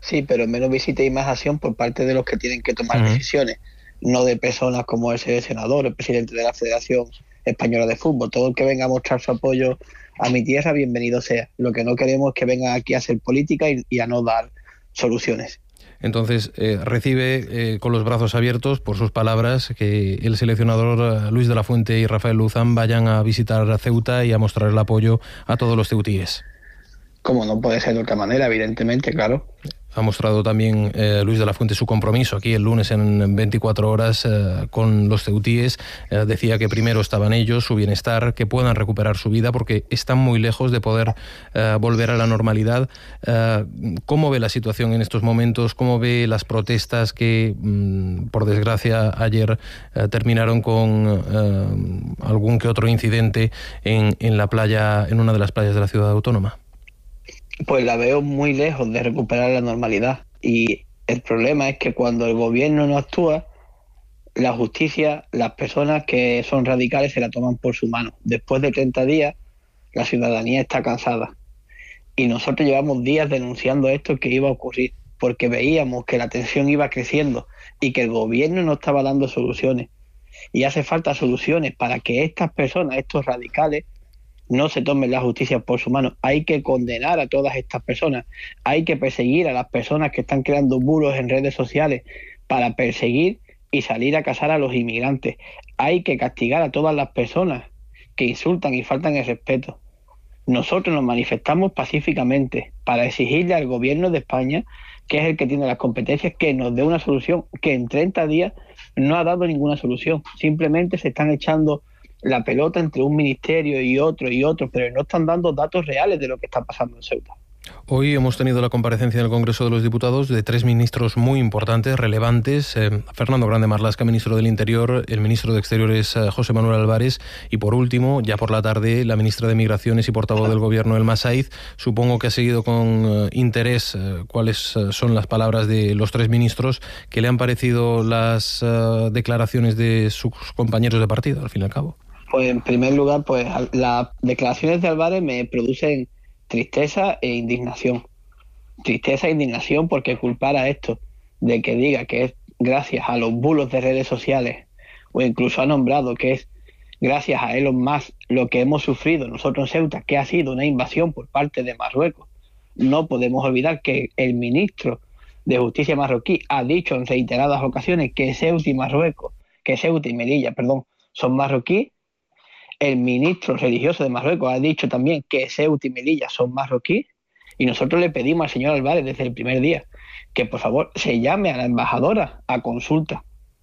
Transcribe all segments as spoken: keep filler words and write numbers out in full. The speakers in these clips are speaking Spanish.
Sí, pero menos visita y más acción por parte de los que tienen que tomar Uh-huh. decisiones, no de personas como el seleccionador, el presidente de la Federación Española de Fútbol. Todo el que venga a mostrar su apoyo a mi tierra, bienvenido sea. Lo que no queremos es que vengan aquí a hacer política y, y a no dar soluciones. Entonces, eh, recibe eh, con los brazos abiertos, por sus palabras, que el seleccionador eh, Luis de la Fuente y Rafael Luzán vayan a visitar Ceuta y a mostrar el apoyo a todos los ceutíes. Como no puede ser de otra manera, evidentemente, claro. Ha mostrado también eh, Luis de la Fuente su compromiso aquí el lunes en veinticuatro horas eh, con los ceutíes. Eh, decía que primero estaban ellos, su bienestar, que puedan recuperar su vida porque están muy lejos de poder eh, volver a la normalidad. Eh, ¿Cómo ve la situación en estos momentos? ¿Cómo ve las protestas que, mmm, por desgracia, ayer eh, terminaron con eh, algún que otro incidente en, en la playa, en una de las playas de la ciudad autónoma? Pues la veo muy lejos de recuperar la normalidad. Y el problema es que cuando el gobierno no actúa, la justicia, las personas que son radicales se la toman por su mano. Después de treinta días, la ciudadanía está cansada. Y nosotros llevamos días denunciando esto que iba a ocurrir, porque veíamos que la tensión iba creciendo y que el gobierno no estaba dando soluciones. Y hace falta soluciones para que estas personas, estos radicales, no se tomen la justicia por su mano. Hay que condenar a todas estas personas. Hay que perseguir a las personas que están creando bulos en redes sociales para perseguir y salir a cazar a los inmigrantes. Hay que castigar a todas las personas que insultan y faltan el respeto. Nosotros nos manifestamos pacíficamente para exigirle al gobierno de España, que es el que tiene las competencias, que nos dé una solución, que en treinta días no ha dado ninguna solución. Simplemente se están echando la pelota entre un ministerio y otro y otro, pero no están dando datos reales de lo que está pasando en Ceuta. Hoy hemos tenido la comparecencia en el Congreso de los Diputados de tres ministros muy importantes, relevantes. Eh, Fernando Grande Marlaska, ministro del Interior, el ministro de Exteriores, eh, José Manuel Álvarez, y por último, ya por la tarde, la ministra de Migraciones y portavoz del Gobierno, Elma Saiz. Supongo que ha seguido con eh, interés eh, cuáles eh, son las palabras de los tres ministros. ¿Qué le han parecido las eh, declaraciones de sus compañeros de partido, al fin y al cabo? Pues en primer lugar, pues las declaraciones de Álvarez me producen tristeza e indignación. Tristeza e indignación porque culpar a esto de que diga que es gracias a los bulos de redes sociales, o incluso ha nombrado que es gracias a Elon Musk lo que hemos sufrido nosotros en Ceuta, que ha sido una invasión por parte de Marruecos. No podemos olvidar que el ministro de Justicia marroquí ha dicho en reiteradas ocasiones que Ceuta y Marruecos, que Ceuta y Melilla, perdón, son marroquíes. El ministro religioso de Marruecos ha dicho también que Ceuta y Melilla son marroquíes, y nosotros le pedimos al señor Álvarez desde el primer día que por favor se llame a la embajadora a consulta.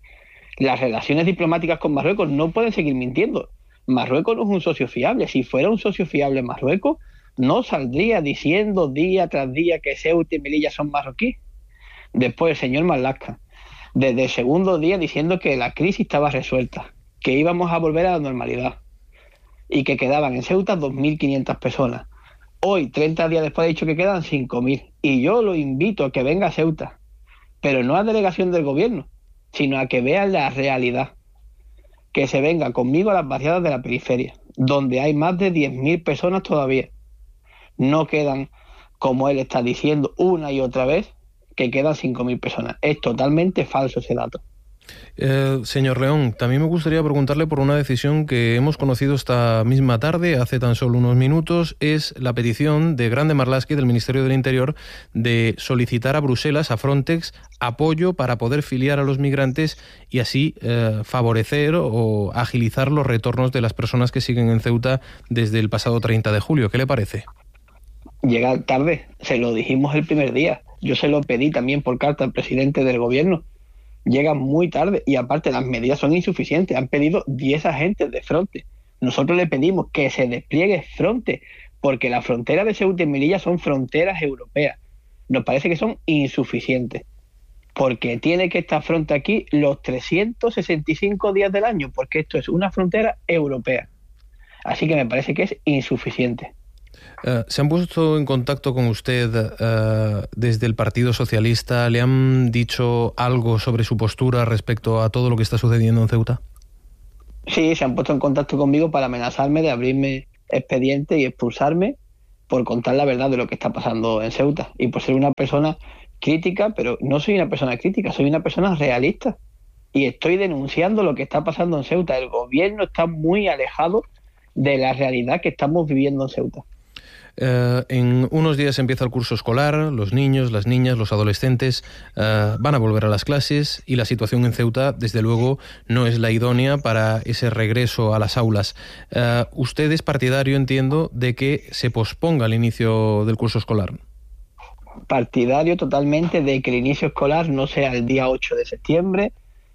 Las relaciones diplomáticas con Marruecos no pueden seguir mintiendo. Marruecos no es un socio fiable. Si fuera un socio fiable Marruecos, no saldría diciendo día tras día que Ceuta y Melilla son marroquíes. Después el señor Marlaska, desde el segundo día diciendo que la crisis estaba resuelta, que íbamos a volver a la normalidad y que quedaban en Ceuta dos mil quinientas personas. Hoy, treinta días después, ha dicho que quedan cinco mil. Y yo lo invito a que venga a Ceuta, pero no a delegación del gobierno, sino a que vea la realidad. Que se venga conmigo a las barriadas de la periferia, donde hay más de diez mil personas todavía. No quedan, como él está diciendo una y otra vez, que quedan cinco mil personas. Es totalmente falso ese dato. Eh, señor León, también me gustaría preguntarle por una decisión que hemos conocido esta misma tarde, hace tan solo unos minutos. Es la petición de Grande Marlaska, del Ministerio del Interior, de solicitar a Bruselas, a Frontex, apoyo para poder filiar a los migrantes y así eh, favorecer o agilizar los retornos de las personas que siguen en Ceuta desde el pasado treinta de julio. ¿Qué le parece? Llega tarde, se lo dijimos el primer día. Yo se lo pedí también por carta al presidente del gobierno. Llega muy tarde y aparte las medidas son insuficientes. Han pedido diez agentes de Frontex. Nosotros le pedimos que se despliegue Frontex porque las fronteras de Ceuta y Melilla son fronteras europeas. Nos parece que son insuficientes porque tiene que estar Frontex aquí los trescientos sesenta y cinco días del año porque esto es una frontera europea. Así que me parece que es insuficiente. Uh, ¿Se han puesto en contacto con usted uh, desde el Partido Socialista? ¿Le han dicho algo sobre su postura respecto a todo lo que está sucediendo en Ceuta? Sí, se han puesto en contacto conmigo para amenazarme de abrirme expediente y expulsarme por contar la verdad de lo que está pasando en Ceuta y por ser una persona crítica, pero no soy una persona crítica, soy una persona realista. Y estoy denunciando lo que está pasando en Ceuta. El gobierno está muy alejado de la realidad que estamos viviendo en Ceuta. Eh, en unos días empieza el curso escolar, los niños, las niñas, los adolescentes eh, van a volver a las clases y la situación en Ceuta, desde luego, no es la idónea para ese regreso a las aulas. Eh, usted es partidario, entiendo, de que se posponga el inicio del curso escolar. Partidario totalmente de que el inicio escolar no sea el día ocho de septiembre,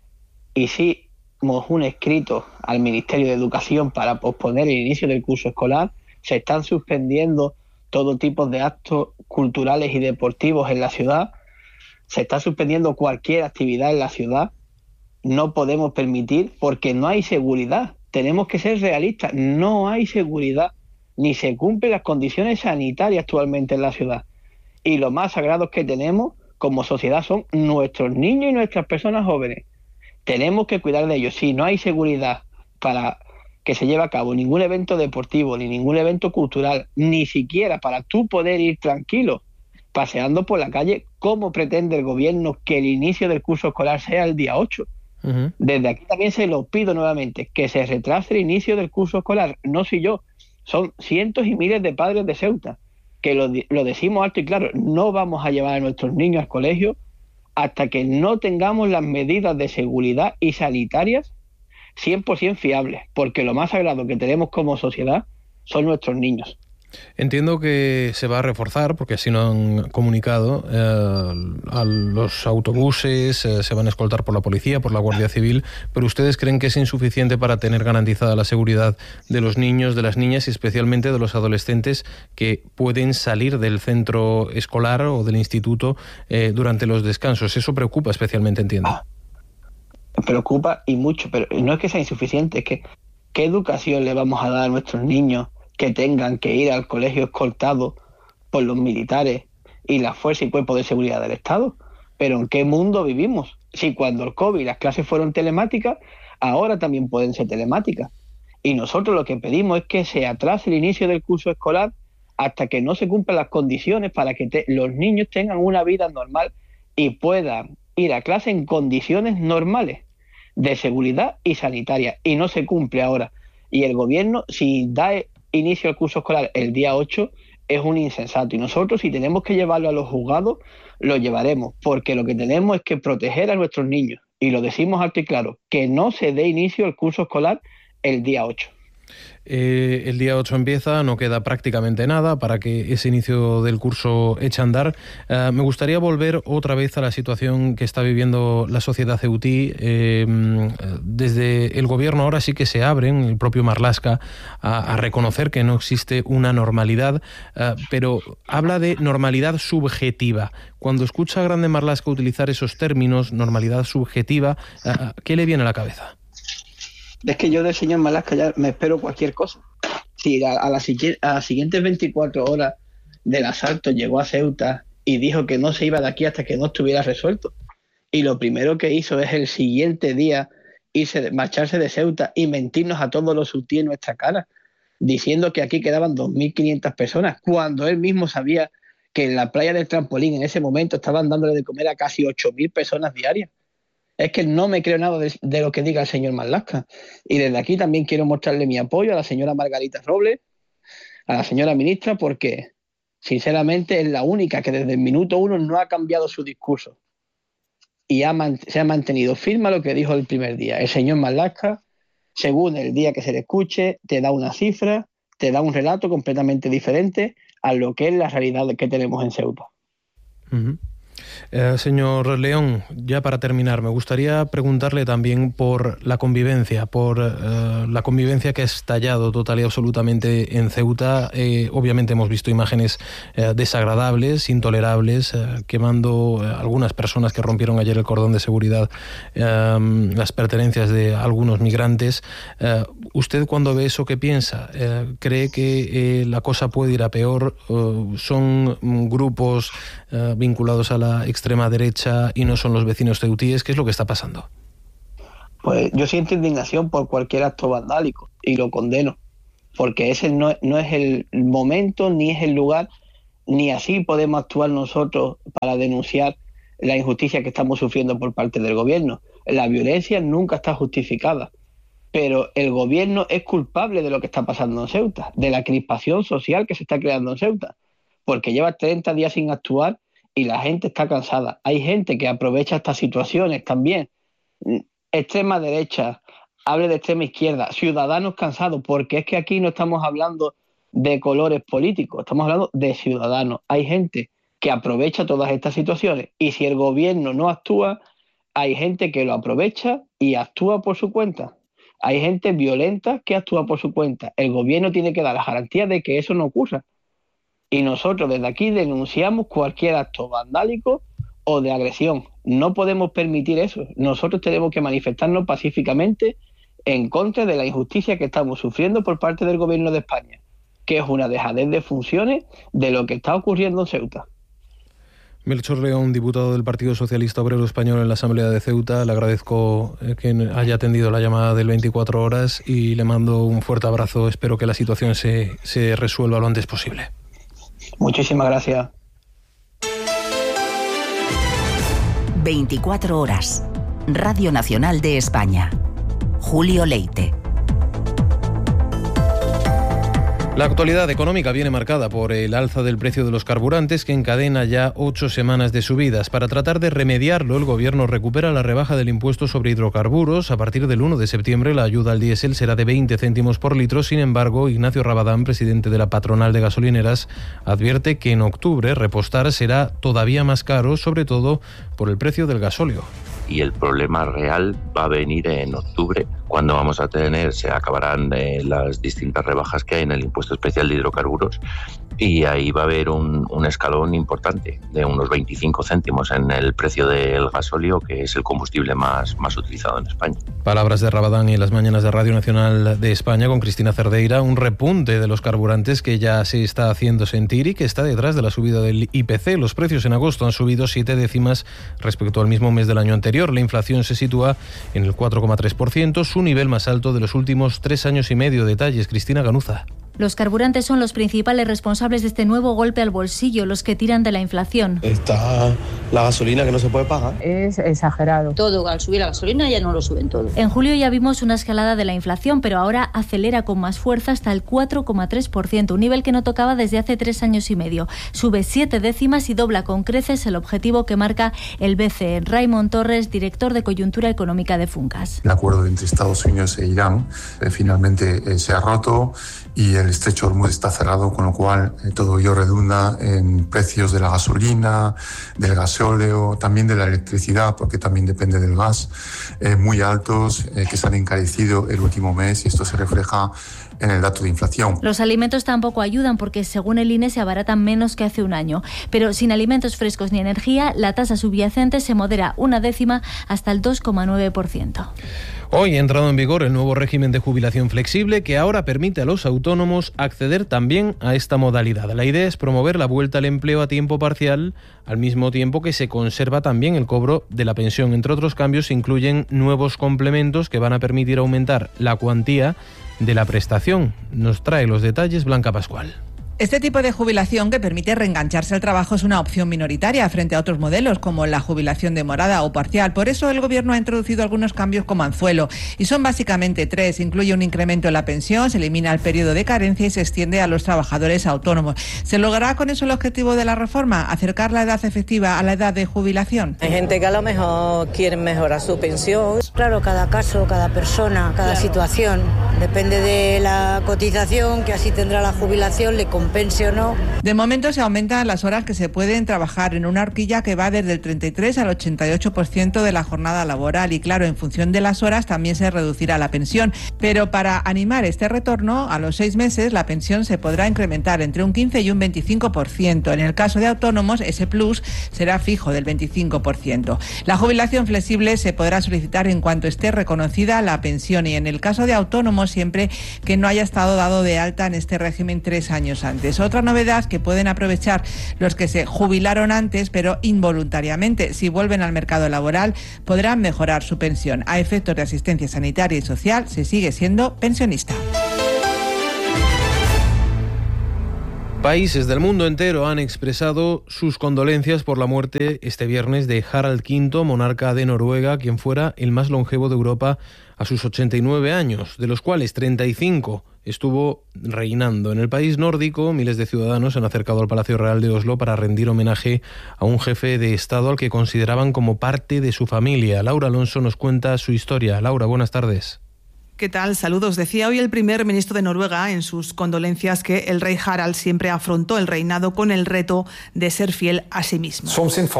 y sí hicimos un escrito al Ministerio de Educación para posponer el inicio del curso escolar. Se están suspendiendo todo tipo de actos culturales y deportivos en la ciudad. Se está suspendiendo cualquier actividad en la ciudad. No podemos permitir, porque no hay seguridad. Tenemos que ser realistas. No hay seguridad, ni se cumplen las condiciones sanitarias actualmente en la ciudad. Y lo más sagrado que tenemos como sociedad son nuestros niños y nuestras personas jóvenes. Tenemos que cuidar de ellos. Si no hay seguridad para que se lleve a cabo ningún evento deportivo, ni ningún evento cultural, ni siquiera para tú poder ir tranquilo paseando por la calle, ¿cómo pretende el gobierno que el inicio del curso escolar sea el día ocho? Uh-huh. Desde aquí también se lo pido nuevamente, que se retrase el inicio del curso escolar. No soy yo, son cientos y miles de padres de Ceuta, que lo, lo decimos alto y claro, no vamos a llevar a nuestros niños al colegio hasta que no tengamos las medidas de seguridad y sanitarias cien por ciento fiables, porque lo más sagrado que tenemos como sociedad son nuestros niños. Entiendo que se va a reforzar, porque así lo han comunicado, eh, a los autobuses, eh, se van a escoltar por la policía, por la Guardia Civil, pero ¿ustedes creen que es insuficiente para tener garantizada la seguridad de los niños, de las niñas y especialmente de los adolescentes que pueden salir del centro escolar o del instituto eh, durante los descansos? Eso preocupa especialmente, entiendo. Ah, preocupa y mucho, pero no es que sea insuficiente, es que ¿qué educación le vamos a dar a nuestros niños que tengan que ir al colegio escoltados por los militares y la fuerza y cuerpo de seguridad del Estado? ¿Pero en qué mundo vivimos? Si cuando el COVID las clases fueron telemáticas, ahora también pueden ser telemáticas. Y nosotros lo que pedimos es que se atrase el inicio del curso escolar hasta que no se cumplan las condiciones para que te, los niños tengan una vida normal y puedan ir a clase en condiciones normales de seguridad y sanitaria. Y no se cumple ahora. Y el gobierno, si da inicio al curso escolar el día ocho, es un insensato. Y nosotros, si tenemos que llevarlo a los juzgados, lo llevaremos, porque lo que tenemos es que proteger a nuestros niños. Y lo decimos alto y claro, que no se dé inicio al curso escolar el día ocho. Eh, el día ocho empieza, no queda prácticamente nada para que ese inicio del curso eche a andar. Eh, me gustaría volver otra vez a la situación que está viviendo la sociedad ceutí. Eh, desde el gobierno ahora sí que se abren, el propio Marlaska, a, a reconocer que no existe una normalidad, eh, pero habla de normalidad subjetiva. Cuando escucha a Grande Marlaska utilizar esos términos, normalidad subjetiva, eh, ¿qué le viene a la cabeza? Es que yo del señor Marlaska ya me espero cualquier cosa. Si a, a, la, a las siguientes veinticuatro horas del asalto llegó a Ceuta y dijo que no se iba de aquí hasta que no estuviera resuelto, y lo primero que hizo es el siguiente día irse, marcharse de Ceuta y mentirnos a todos los ceutí en nuestra cara, diciendo que aquí quedaban dos mil quinientas personas, cuando él mismo sabía que en la playa del Trampolín en ese momento estaban dándole de comer a casi ocho mil personas diarias. Es que no me creo nada de, de lo que diga el señor Marlaska. Y desde aquí también quiero mostrarle mi apoyo a la señora Margarita Robles, a la señora ministra, porque sinceramente es la única que desde el minuto uno no ha cambiado su discurso. Y ha man- se ha mantenido firme a lo que dijo el primer día. El señor Marlaska, según el día que se le escuche, te da una cifra, te da un relato completamente diferente a lo que es la realidad que tenemos en Ceuta. Uh-huh. Eh, señor León, ya para terminar, me gustaría preguntarle también por la convivencia, por eh, la convivencia que ha estallado total y absolutamente en Ceuta. Eh, obviamente hemos visto imágenes eh, desagradables, intolerables, eh, quemando eh, algunas personas que rompieron ayer el cordón de seguridad, eh, las pertenencias de algunos migrantes. Eh, ¿Usted cuando ve eso qué piensa? Eh, ¿Cree que eh, la cosa puede ir a peor? Eh, ¿Son grupos eh, vinculados a la extrema derecha y no son los vecinos ceutíes? ¿Qué es lo que está pasando? Pues yo siento indignación por cualquier acto vandálico y lo condeno, porque ese no, no es el momento ni es el lugar ni así podemos actuar nosotros para denunciar la injusticia que estamos sufriendo por parte del gobierno. La violencia nunca está justificada, pero el gobierno es culpable de lo que está pasando en Ceuta, de la crispación social que se está creando en Ceuta, porque lleva treinta días sin actuar y la gente está cansada. Hay gente que aprovecha estas situaciones también. Extrema derecha, hable de extrema izquierda, ciudadanos cansados, porque es que aquí no estamos hablando de colores políticos, estamos hablando de ciudadanos. Hay gente que aprovecha todas estas situaciones y si el gobierno no actúa, hay gente que lo aprovecha y actúa por su cuenta. Hay gente violenta que actúa por su cuenta. El gobierno tiene que dar las garantías de que eso no ocurra. Y nosotros desde aquí denunciamos cualquier acto vandálico o de agresión. No podemos permitir eso. Nosotros tenemos que manifestarnos pacíficamente en contra de la injusticia que estamos sufriendo por parte del gobierno de España, que es una dejadez de funciones de lo que está ocurriendo en Ceuta. Melchor León, diputado del Partido Socialista Obrero Español en la Asamblea de Ceuta, le agradezco que haya atendido la llamada del veinticuatro horas y le mando un fuerte abrazo. Espero que la situación se, se resuelva lo antes posible. Muchísimas gracias. veinticuatro horas. Radio Nacional de España. Julio Leite. La actualidad económica viene marcada por el alza del precio de los carburantes que encadena ya ocho semanas de subidas. Para tratar de remediarlo, el Gobierno recupera la rebaja del impuesto sobre hidrocarburos. A partir del uno de septiembre, la ayuda al diésel será de veinte céntimos por litro. Sin embargo, Ignacio Rabadán, presidente de la patronal de gasolineras, advierte que en octubre repostar será todavía más caro, sobre todo por el precio del gasóleo. Y el problema real va a venir en octubre, cuando vamos a tener, se acabarán eh, las distintas rebajas que hay en el impuesto especial de hidrocarburos y ahí va a haber un, un escalón importante de unos veinticinco céntimos en el precio del gasóleo, que es el combustible más, más utilizado en España. Palabras de Rabadán y en las mañanas de Radio Nacional de España con Cristina Cerdeira, un repunte de los carburantes que ya se está haciendo sentir y que está detrás de la subida del I P C. Los precios en agosto han subido siete décimas respecto al mismo mes del año anterior. La inflación se sitúa en el cuatro coma tres por ciento, su nivel más alto de los últimos tres años y medio. Detalles, Cristina Ganuza. Los carburantes son los principales responsables de este nuevo golpe al bolsillo, los que tiran de la inflación. Está la gasolina que no se puede pagar. Es exagerado. Todo, al subir la gasolina ya no lo suben todo. En julio ya vimos una escalada de la inflación, pero ahora acelera con más fuerza hasta el cuatro coma tres por ciento, un nivel que no tocaba desde hace tres años y medio. Sube siete décimas y dobla con creces el objetivo que marca el B C E. Raymond Torres, director de Coyuntura Económica de Funcas. El acuerdo entre Estados Unidos e Irán eh, finalmente eh, se ha roto y el estrecho de Hormuz está cerrado, con lo cual eh, todo ello redunda en precios de la gasolina, del gasóleo, también de la electricidad, porque también depende del gas, eh, muy altos, eh, que se han encarecido el último mes y esto se refleja en el dato de inflación. Los alimentos tampoco ayudan porque según el I N E se abaratan menos que hace un año. Pero sin alimentos frescos ni energía, la tasa subyacente se modera una décima hasta el dos coma nueve por ciento. Hoy ha entrado en vigor el nuevo régimen de jubilación flexible que ahora permite a los autónomos acceder también a esta modalidad. La idea es promover la vuelta al empleo a tiempo parcial, al mismo tiempo que se conserva también el cobro de la pensión. Entre otros cambios se incluyen nuevos complementos que van a permitir aumentar la cuantía de la prestación. Nos trae los detalles Blanca Pascual. Este tipo de jubilación que permite reengancharse al trabajo es una opción minoritaria frente a otros modelos como la jubilación demorada o parcial. Por eso el Gobierno ha introducido algunos cambios como anzuelo y son básicamente tres. Incluye un incremento en la pensión, se elimina el periodo de carencia y se extiende a los trabajadores autónomos. ¿Se logrará con eso el objetivo de la reforma? ¿Acercar la edad efectiva a la edad de jubilación? Hay gente que a lo mejor quiere mejorar su pensión. Claro, cada caso, cada persona, cada claro. situación. Depende de la cotización que así tendrá la jubilación, le pensionó. De momento se aumentan las horas que se pueden trabajar en una horquilla que va desde el treinta y tres al ochenta y ocho por ciento de la jornada laboral y claro, en función de las horas también se reducirá la pensión. Pero para animar este retorno, a los seis meses la pensión se podrá incrementar entre un quince y un veinticinco por ciento. En el caso de autónomos, ese plus será fijo del veinticinco por ciento. La jubilación flexible se podrá solicitar en cuanto esté reconocida la pensión y en el caso de autónomos siempre que no haya estado dado de alta en este régimen tres años antes. Otra novedad que pueden aprovechar los que se jubilaron antes, pero involuntariamente. Si vuelven al mercado laboral, podrán mejorar su pensión. A efectos de asistencia sanitaria y social, se sigue siendo pensionista. Países del mundo entero han expresado sus condolencias por la muerte este viernes de Harald quinto, monarca de Noruega, quien fuera el más longevo de Europa a sus ochenta y nueve años, de los cuales treinta y cinco estuvo reinando. En el país nórdico, miles de ciudadanos se han acercado al Palacio Real de Oslo para rendir homenaje a un jefe de Estado al que consideraban como parte de su familia. Laura Alonso nos cuenta su historia. Laura, buenas tardes. ¿Qué tal? Saludos. Decía hoy el primer ministro de Noruega en sus condolencias que el rey Harald siempre afrontó el reinado con el reto de ser fiel a sí mismo.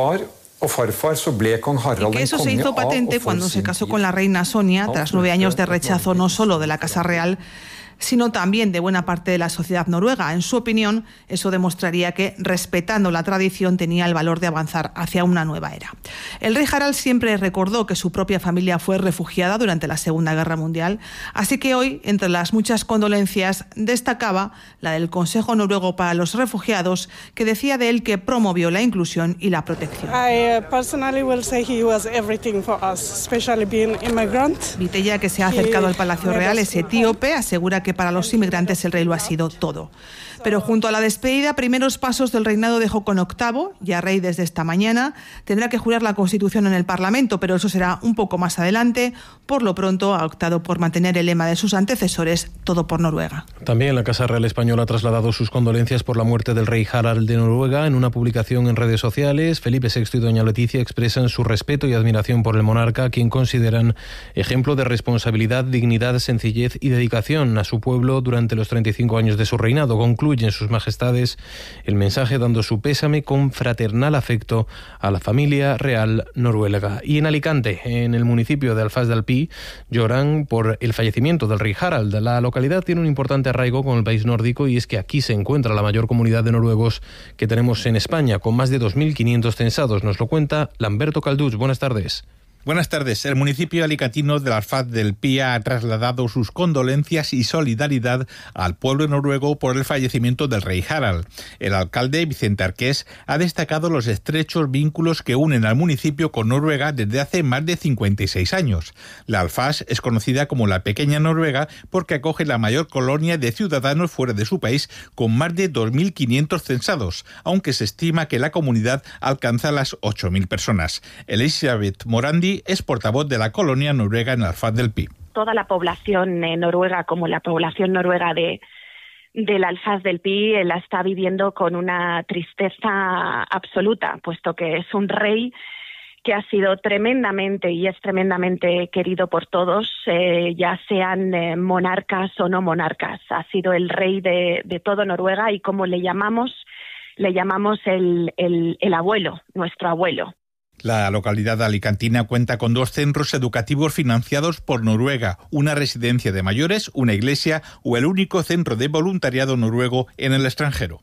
Y que eso se hizo patente cuando se casó con la reina Sonia, tras nueve años de rechazo no solo de la Casa Real, sino también de buena parte de la sociedad noruega. En su opinión, eso demostraría que, respetando la tradición, tenía el valor de avanzar hacia una nueva era. El rey Harald siempre recordó que su propia familia fue refugiada durante la Segunda Guerra Mundial, así que hoy, entre las muchas condolencias, destacaba la del Consejo Noruego para los Refugiados, que decía de él que promovió la inclusión y la protección. I personally will say he was everything for us, especially being immigrant. Vitella, que se ha acercado al Palacio Real, es etíope, asegura que que para los inmigrantes el rey lo ha sido todo. Pero junto a la despedida, primeros pasos del reinado dejó con octavo, ya rey desde esta mañana. Tendrá que jurar la Constitución en el Parlamento, pero eso será un poco más adelante. Por lo pronto ha optado por mantener el lema de sus antecesores, todo por Noruega. También la Casa Real Española ha trasladado sus condolencias por la muerte del rey Harald de Noruega. En una publicación en redes sociales, Felipe sexto y doña Leticia expresan su respeto y admiración por el monarca, a quien consideran ejemplo de responsabilidad, dignidad, sencillez y dedicación a su pueblo durante los treinta y cinco años de su reinado. Concluyen sus majestades el mensaje dando su pésame con fraternal afecto a la familia real noruega. Y en Alicante, en el municipio de Alfaz del Pi, lloran por el fallecimiento del rey Harald. La localidad tiene un importante arraigo con el país nórdico y es que aquí se encuentra la mayor comunidad de noruegos que tenemos en España, con más de dos mil quinientos censados. Nos lo cuenta Lamberto Calduch. Buenas tardes. Buenas tardes. El municipio alicantino de Alfaz del Pi ha trasladado sus condolencias y solidaridad al pueblo noruego por el fallecimiento del rey Harald. El alcalde, Vicente Arqués, ha destacado los estrechos vínculos que unen al municipio con Noruega desde hace más de cincuenta y seis años. La Alfaz es conocida como la pequeña Noruega porque acoge la mayor colonia de ciudadanos fuera de su país, con más de dos mil quinientos censados, aunque se estima que la comunidad alcanza las ocho mil personas. Elizabeth Morandi es portavoz de la colonia noruega en Alfaz del Pi. Toda la población eh, noruega, como la población noruega de del Alfaz del Pi, eh, la está viviendo con una tristeza absoluta, puesto que es un rey que ha sido tremendamente y es tremendamente querido por todos, eh, ya sean eh, monarcas o no monarcas. Ha sido el rey de, de todo Noruega y como le llamamos, le llamamos el, el, el abuelo, nuestro abuelo. La localidad alicantina cuenta con dos centros educativos financiados por Noruega, una residencia de mayores, una iglesia o el único centro de voluntariado noruego en el extranjero.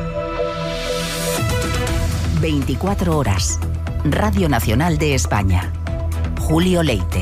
veinticuatro horas. Radio Nacional de España. Julio Leite.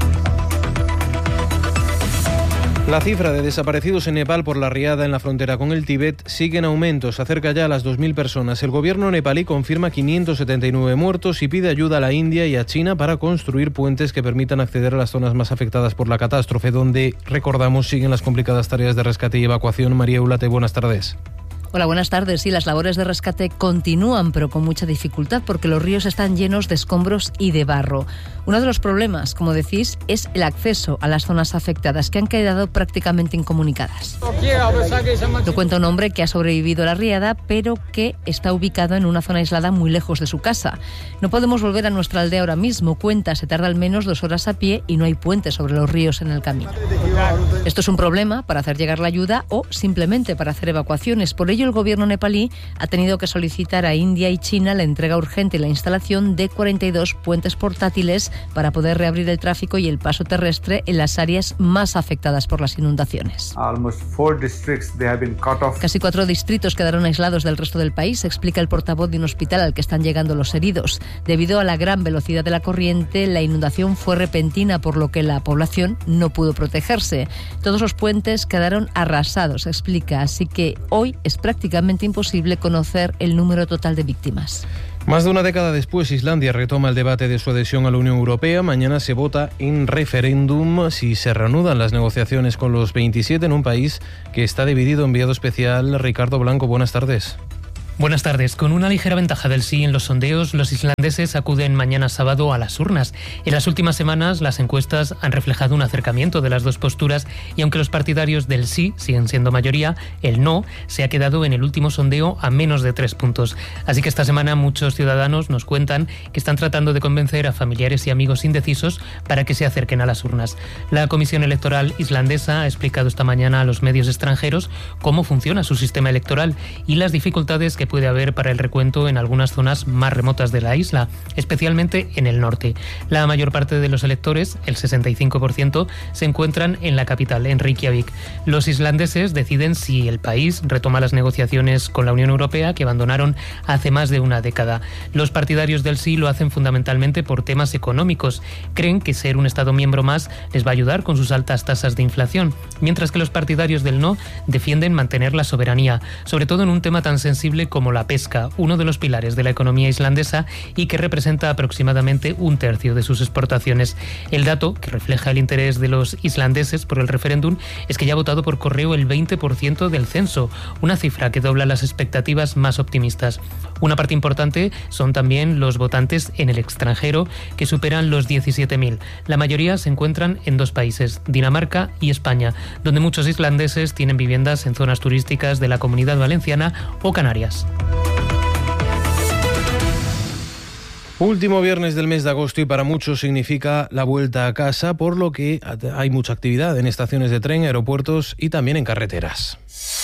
La cifra de desaparecidos en Nepal por la riada en la frontera con el Tíbet sigue en aumento, se acerca ya a las dos mil personas. El gobierno nepalí confirma quinientos setenta y nueve muertos y pide ayuda a la India y a China para construir puentes que permitan acceder a las zonas más afectadas por la catástrofe, donde, recordamos, siguen las complicadas tareas de rescate y evacuación. María Eulate, buenas tardes. Hola, buenas tardes. Sí, las labores de rescate continúan, pero con mucha dificultad porque los ríos están llenos de escombros y de barro. Uno de los problemas, como decís, es el acceso a las zonas afectadas, que han quedado prácticamente incomunicadas. Lo cuenta un hombre que ha sobrevivido a la riada, pero que está ubicado en una zona aislada muy lejos de su casa. No podemos volver a nuestra aldea ahora mismo, cuenta, se tarda al menos dos horas a pie y no hay puente sobre los ríos en el camino. Esto es un problema para hacer llegar la ayuda o simplemente para hacer evacuaciones. Por ello, el gobierno nepalí ha tenido que solicitar a India y China la entrega urgente y la instalación de cuarenta y dos puentes portátiles para poder reabrir el tráfico y el paso terrestre en las áreas más afectadas por las inundaciones. Casi cuatro distritos quedaron aislados del resto del país, explica el portavoz de un hospital al que están llegando los heridos. Debido a la gran velocidad de la corriente, la inundación fue repentina, por lo que la población no pudo protegerse. Todos los puentes quedaron arrasados, explica, así que hoy es prácticamente imposible conocer el número total de víctimas. Más de una década después, Islandia retoma el debate de su adhesión a la Unión Europea. Mañana se vota en referéndum si se reanudan las negociaciones con los veintisiete en un país que está dividido. Enviado especial Ricardo Blanco, buenas tardes. Buenas tardes. Con una ligera ventaja del sí en los sondeos, los islandeses acuden mañana sábado a las urnas. En las últimas semanas, las encuestas han reflejado un acercamiento de las dos posturas y aunque los partidarios del sí siguen siendo mayoría, el no se ha quedado en el último sondeo a menos de tres puntos. Así que esta semana muchos ciudadanos nos cuentan que están tratando de convencer a familiares y amigos indecisos para que se acerquen a las urnas. La Comisión Electoral islandesa ha explicado esta mañana a los medios extranjeros cómo funciona su sistema electoral y las dificultades que puede haber para el recuento en algunas zonas más remotas de la isla, especialmente en el norte. La mayor parte de los electores, el sesenta y cinco por ciento, se encuentran en la capital, en Reykjavik. Los islandeses deciden si el país retoma las negociaciones con la Unión Europea que abandonaron hace más de una década. Los partidarios del sí lo hacen fundamentalmente por temas económicos. Creen que ser un Estado miembro más les va a ayudar con sus altas tasas de inflación, mientras que los partidarios del no defienden mantener la soberanía, sobre todo en un tema tan sensible como la pesca, uno de los pilares de la economía islandesa y que representa aproximadamente un tercio de sus exportaciones. El dato, que refleja el interés de los islandeses por el referéndum, es que ya ha votado por correo el veinte por ciento del censo, una cifra que dobla las expectativas más optimistas. Una parte importante son también los votantes en el extranjero, que superan los diecisiete mil. La mayoría se encuentran en dos países, Dinamarca y España, donde muchos islandeses tienen viviendas en zonas turísticas de la Comunidad Valenciana o Canarias. Último viernes del mes de agosto y para muchos significa la vuelta a casa, por lo que hay mucha actividad en estaciones de tren, aeropuertos y también en carreteras.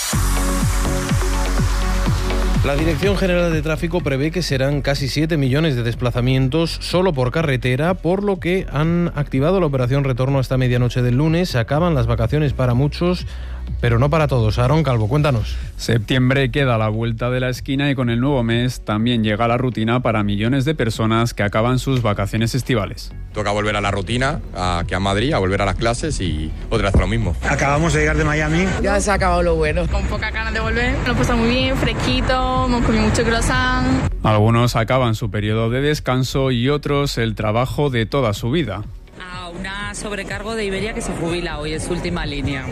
La Dirección General de Tráfico prevé que serán casi siete millones de desplazamientos solo por carretera, por lo que han activado la operación Retorno hasta medianoche del lunes. Se acaban las vacaciones para muchos, pero no para todos. Aarón Calvo, cuéntanos. Septiembre queda a la vuelta de la esquina y con el nuevo mes también llega la rutina para millones de personas que acaban sus vacaciones estivales. Toca volver a la rutina, aquí a Madrid, a volver a las clases y otra vez lo mismo. Acabamos de llegar de Miami. Ya se ha acabado lo bueno. Con pocas ganas de volver. Nos pasa muy bien, fresquito, hemos comido mucho croissant. Algunos acaban su periodo de descanso y otros el trabajo de toda su vida. A una sobrecargo de Iberia que se jubila hoy, es su última línea.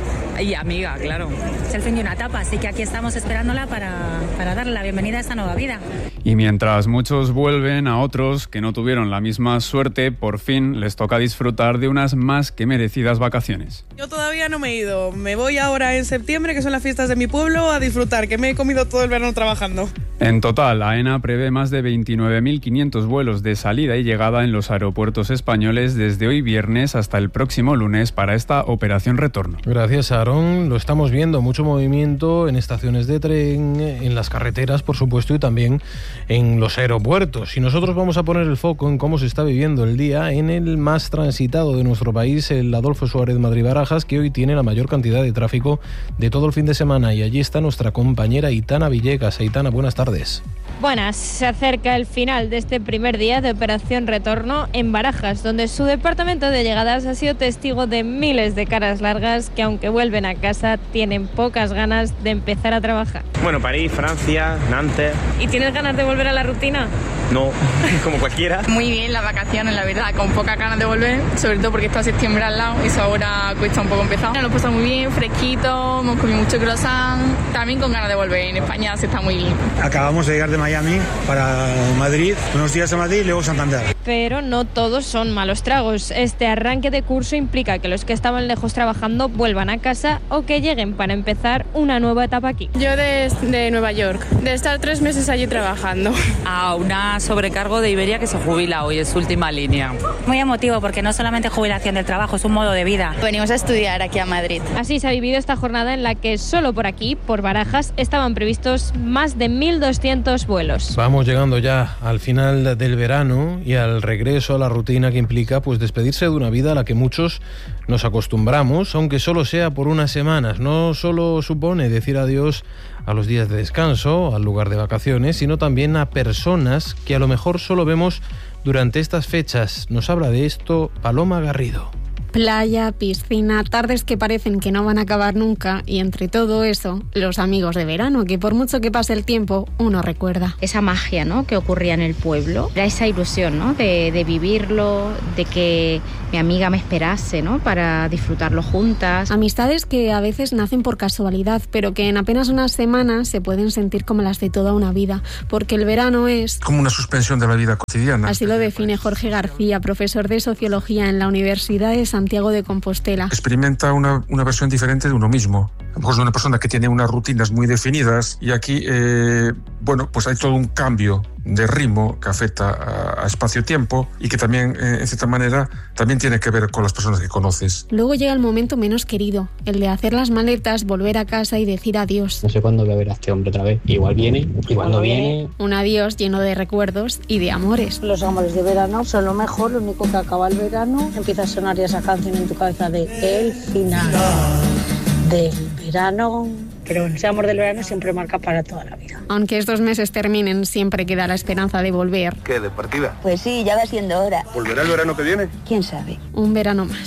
Y amiga, claro. Es el fin de una etapa, así que aquí estamos esperándola para, para darle la bienvenida a esta nueva vida. Y mientras muchos vuelven, a otros que no tuvieron la misma suerte, por fin les toca disfrutar de unas más que merecidas vacaciones. Yo todavía no me he ido. Me voy ahora en septiembre, que son las fiestas de mi pueblo, a disfrutar, que me he comido todo el verano trabajando. En total, AENA prevé más de veintinueve mil quinientos vuelos de salida y llegada en los aeropuertos españoles desde hoy viernes hasta el próximo lunes para esta operación Retorno. Gracias, Aarón. Lo estamos viendo, mucho movimiento en estaciones de tren, en las carreteras, por supuesto, y también en los aeropuertos. Y nosotros vamos a poner el foco en cómo se está viviendo el día en el más transitado de nuestro país, el Adolfo Suárez Madrid-Barajas, que hoy tiene la mayor cantidad de tráfico de todo el fin de semana. Y allí está nuestra compañera Aitana Villegas. Aitana, buenas tardes. Buenas, se acerca el final de este primer día de Operación Retorno en Barajas, donde su departamento de llegadas ha sido testigo de miles de caras largas que, aunque vuelven a casa, tienen pocas ganas de empezar a trabajar. Bueno, París, Francia, Nantes. ¿Y tienes ganas de volver a la rutina? No, como cualquiera. Muy bien las vacaciones, la verdad, con pocas ganas de volver, sobre todo porque está septiembre al lado, eso ahora cuesta un poco empezar. Nos lo pasa muy bien, fresquito, hemos comido mucho croissant, también con ganas de volver, en España se está muy bien. Acabamos de llegar de Miami para Madrid, unos días a Madrid y luego Santander. Pero no todos son malos tragos. Este arranque de curso implica que los que estaban lejos trabajando vuelvan a casa o que lleguen para empezar una nueva etapa aquí. Yo de, de Nueva York, de estar tres meses allí trabajando. A una sobrecargo de Iberia que se jubila hoy, es su última línea. Muy emotivo porque no solamente jubilación del trabajo, es un modo de vida. Venimos a estudiar aquí a Madrid. Así se ha vivido esta jornada en la que solo por aquí, por Barajas, estaban previstos más de mil doscientos vuelos. Vamos llegando ya al final del verano y al regreso a la rutina que implica pues despedirse de una vida a la que muchos nos acostumbramos, aunque solo sea por unas semanas. No solo supone decir adiós a los días de descanso, al lugar de vacaciones, sino también a personas que a lo mejor solo vemos durante estas fechas. Nos habla de esto Paloma Garrido. playa, piscina, tardes que parecen que no van a acabar nunca y entre todo eso, los amigos de verano, que por mucho que pase el tiempo, uno recuerda. Esa magia, ¿no?, que ocurría en el pueblo, era esa ilusión, ¿no?, de, de vivirlo, de que mi amiga me esperase, ¿no?, para disfrutarlo juntas. Amistades que a veces nacen por casualidad, pero que en apenas unas semanas se pueden sentir como las de toda una vida, porque el verano es como una suspensión de la vida cotidiana. Así lo define Jorge García, profesor de Sociología en la Universidad de Santiago de Compostela. Experimenta una, una versión diferente de uno mismo. A lo mejor es una persona que tiene unas rutinas muy definidas y aquí, eh, bueno, pues hay todo un cambio de ritmo que afecta a, a espacio-tiempo y que también, eh, en cierta manera, también tiene que ver con las personas que conoces. Luego llega el momento menos querido, el de hacer las maletas, volver a casa y decir adiós. No sé cuándo voy a ver a este hombre otra vez. Igual viene, y cuando viene... Un adiós lleno de recuerdos y de amores. Los amores de verano son lo mejor, lo único que acaba el verano, empieza a sonar ya esa canción en tu cabeza de el final del verano. Pero ese amor del verano siempre marca para toda la vida. Aunque estos meses terminen, siempre queda la esperanza de volver. ¿Qué, de partida? Pues sí, ya va siendo hora. ¿Volverá el verano que viene? ¿Quién sabe? Un verano más.